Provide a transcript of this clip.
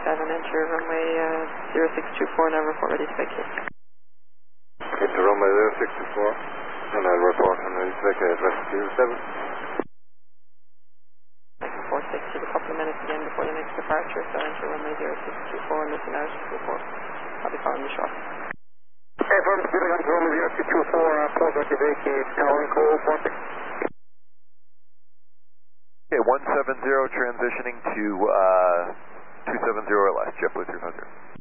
enter runway 0624 now report ready to vacate. Into runway 0624 and I'll report and ready to vacate, rescue 7. 460, a couple of minutes again before the next departure, so enter runway 0624 and listen out report. I'll be calling you short. From speeding on runway 0624, pause ready to vacate, calling call 46. Okay, 170 transitioning to 270 or less, JetBlue 350.